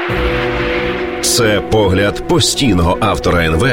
Це погляд постійного автора НВ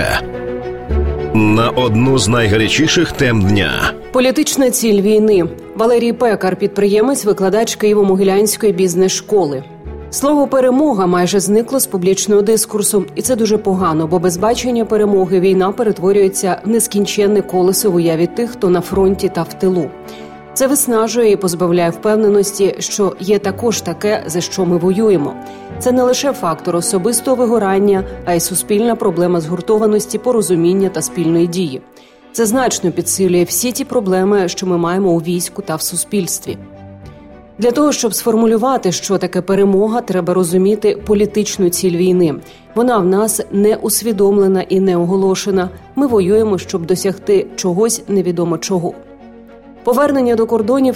на одну з найгарячіших тем дня. Політична ціль війни. Валерій Пекар, підприємець, викладач Києво-Могилянської бізнес-школи. Слово «перемога» майже зникло з публічного дискурсу. І це дуже погано, бо без бачення перемоги війна перетворюється в нескінченне колесо в уяві тих, хто на фронті та в тилу. Це виснажує і позбавляє впевненості, що є також таке, за що ми воюємо. Це не лише фактор особистого вигорання, а й суспільна проблема згуртованості, порозуміння та спільної дії. Це значно підсилює всі ті проблеми, що ми маємо у війську та в суспільстві. Для того, щоб сформулювати, що таке перемога, треба розуміти політичну ціль війни. Вона в нас не усвідомлена і не оголошена. Ми воюємо, щоб досягти чогось невідомо чого. Повернення до кордонів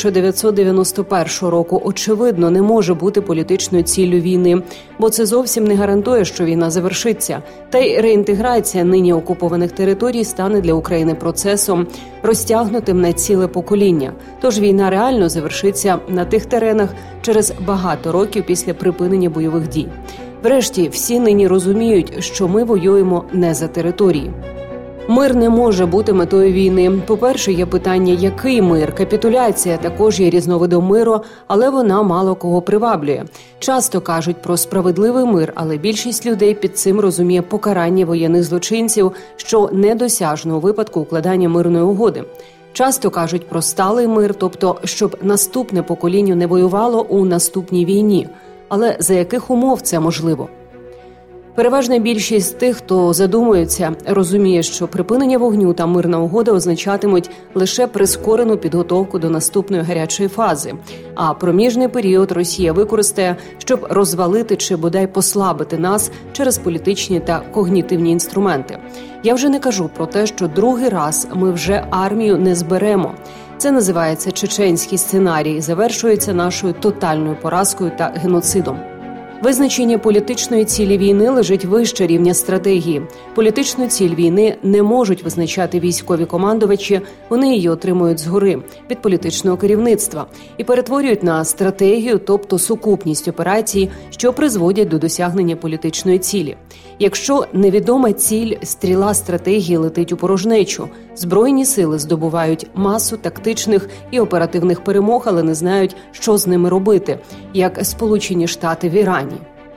1991 року, очевидно, не може бути політичною ціллю війни, бо це зовсім не гарантує, що війна завершиться. Та й реінтеграція нині окупованих територій стане для України процесом, розтягнутим на ціле покоління. Тож війна реально завершиться на тих теренах через багато років після припинення бойових дій. Врешті, всі нині розуміють, що ми воюємо не за території. Мир не може бути метою війни. По-перше, є питання, який мир? Капітуляція також є різновидом миру, але вона мало кого приваблює. Часто кажуть про справедливий мир, але більшість людей під цим розуміє покарання воєнних злочинців, що недосяжно у випадку укладання мирної угоди. Часто кажуть про сталий мир, тобто, щоб наступне покоління не воювало у наступній війні. Але за яких умов це можливо? Переважна більшість тих, хто задумується, розуміє, що припинення вогню та мирна угода означатимуть лише прискорену підготовку до наступної гарячої фази, а проміжний період Росія використає, щоб розвалити чи бодай послабити нас через політичні та когнітивні інструменти. Я вже не кажу про те, що другий раз ми вже армію не зберемо. Це називається чеченський сценарій, завершується нашою тотальною поразкою та геноцидом. Визначення політичної цілі війни лежить вище рівня стратегії. Політичну ціль війни не можуть визначати військові командувачі, вони її отримують згори, від політичного керівництва, і перетворюють на стратегію, тобто сукупність операцій, що призводять до досягнення політичної цілі. Якщо невідома ціль, стріла стратегії летить у порожнечу. Збройні сили здобувають масу тактичних і оперативних перемог, але не знають, що з ними робити, як Сполучені Штати в Ірані.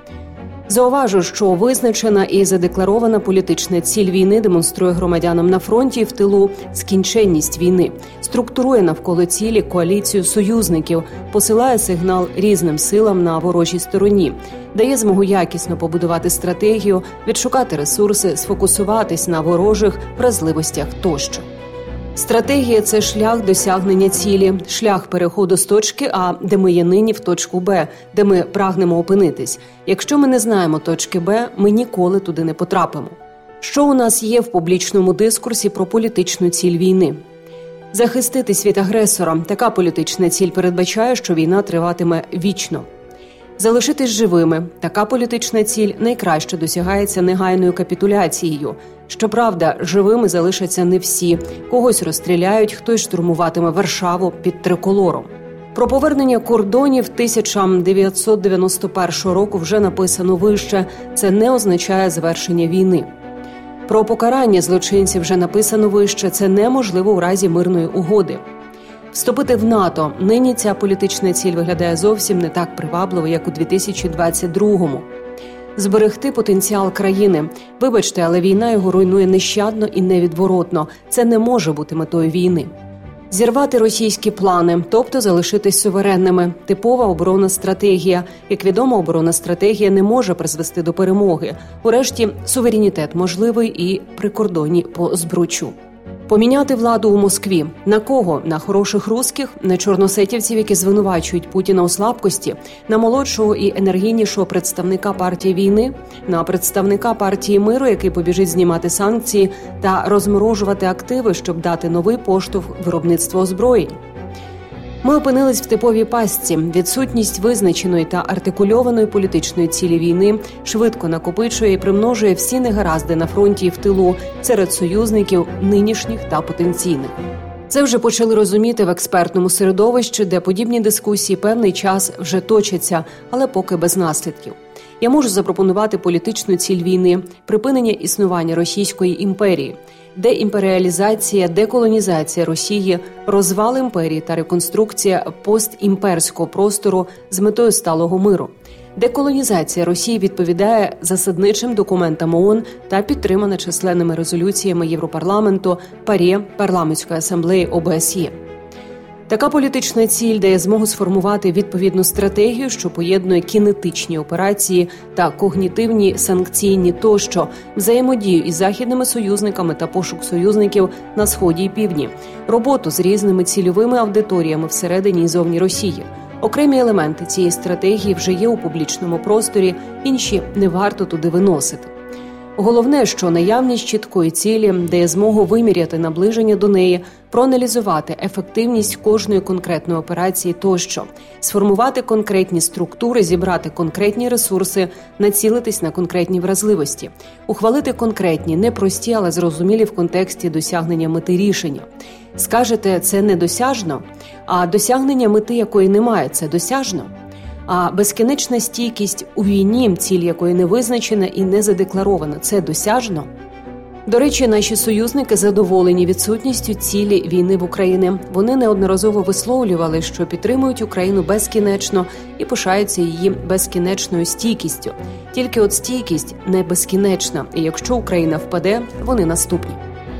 Зауважу, що визначена і задекларована політична ціль війни демонструє громадянам на фронті і в тилу скінченність війни, структурує навколо цілі коаліцію союзників, посилає сигнал різним силам на ворожій стороні, дає змогу якісно побудувати стратегію, відшукати ресурси, сфокусуватись на ворожих вразливостях тощо. Стратегія – це шлях досягнення цілі, шлях переходу з точки А, де ми є нині, в точку Б, де ми прагнемо опинитись. Якщо ми не знаємо точки Б, ми ніколи туди не потрапимо. Що у нас є в публічному дискурсі про політичну ціль війни? Захиститись від агресора. Така політична ціль передбачає, що війна триватиме вічно. Залишитись живими. Така політична ціль найкраще досягається негайною капітуляцією. Щоправда, живими залишаться не всі. Когось розстріляють, хтось штурмуватиме Варшаву під триколором. Про повернення кордонів 1991 року вже написано вище. Це не означає завершення війни. Про покарання злочинців вже написано вище. Це неможливо у разі мирної угоди. Вступити в НАТО. Нині ця політична ціль виглядає зовсім не так привабливо, як у 2022-му. Зберегти потенціал країни. Вибачте, але війна його руйнує нещадно і невідворотно. Це не може бути метою війни. Зірвати російські плани, тобто залишитись суверенними. Типова оборонна стратегія. Як відомо, оборонна стратегія не може призвести до перемоги. Урешті, суверенітет можливий і при кордоні по Збручу. Поміняти владу у Москві. На кого? На хороших русських? На чорносетівців, які звинувачують Путіна у слабкості? На молодшого і енергійнішого представника партії війни? На представника партії миру, який побіжить знімати санкції та розморожувати активи, щоб дати новий поштовх виробництву озброєнь? Ми опинились в типовій пастці. Відсутність визначеної та артикульованої політичної цілі війни швидко накопичує і примножує всі негаразди на фронті і в тилу серед союзників нинішніх та потенційних. Це вже почали розуміти в експертному середовищі, де подібні дискусії певний час вже точаться, але поки без наслідків. Я можу запропонувати політичну ціль війни – припинення існування Російської імперії, деімперіалізація, деколонізація Росії, розвал імперії та реконструкція постімперського простору з метою сталого миру. Деколонізація Росії відповідає засадничим документам ООН та підтримана численними резолюціями Європарламенту, ПАРЄ, Парламентської асамблеї ОБСЄ. Така політична ціль дає змогу сформувати відповідну стратегію, що поєднує кінетичні операції та когнітивні, санкційні тощо, взаємодію із західними союзниками та пошук союзників на Сході і Півдні, роботу з різними цільовими аудиторіями всередині і зовні Росії. Окремі елементи цієї стратегії вже є у публічному просторі, інші не варто туди виносити. Головне, що наявність чіткої цілі дає змогу виміряти наближення до неї, проаналізувати ефективність кожної конкретної операції тощо, сформувати конкретні структури, зібрати конкретні ресурси, націлитись на конкретні вразливості, ухвалити конкретні, непрості, але зрозумілі в контексті досягнення мети рішення. Скажете, це недосяжно? А досягнення мети, якої немає, це досяжно? А безкінечна стійкість у війні, ціль якої не визначена і не задекларована, це досяжно? До речі, наші союзники задоволені відсутністю цілі війни в Україні. Вони неодноразово висловлювали, що підтримують Україну безкінечно і пишаються її безкінечною стійкістю. Тільки от стійкість не безкінечна, і якщо Україна впаде, вони наступні.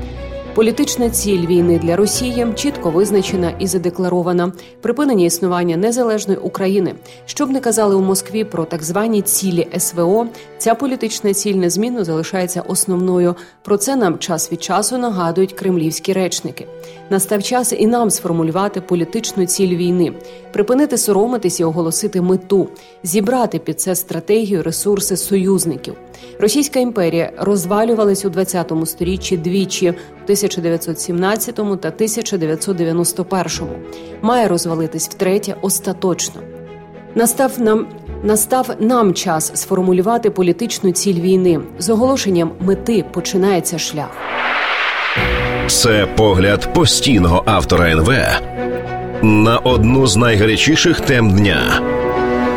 Політична ціль війни для Росії чітко визначена і задекларована – припинення існування незалежної України. Що б не казали у Москві про так звані цілі СВО, ця політична ціль незмінно залишається основною. Про це нам час від часу нагадують кремлівські речники. Настав час і нам сформулювати політичну ціль війни, припинити соромитись і оголосити мету, зібрати під це стратегію, ресурси союзників. Російська імперія розвалювалась у 20 сторіччі двічі – у 1917 та 1991. Має розвалитись втретє остаточно. Настав нам час сформулювати політичну ціль війни. З оголошенням мети починається шлях. Це погляд постійного автора НВ на одну з найгарячіших тем дня.